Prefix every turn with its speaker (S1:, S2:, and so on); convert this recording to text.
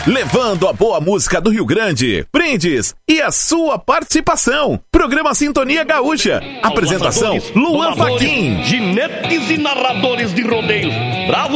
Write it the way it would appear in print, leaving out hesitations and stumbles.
S1: levando a boa música do Rio Grande, brindes e a sua participação. Programa Sintonia Gaúcha. Apresentação: Luan Faquin.
S2: Ginetes e narradores de rodeios. Bravo!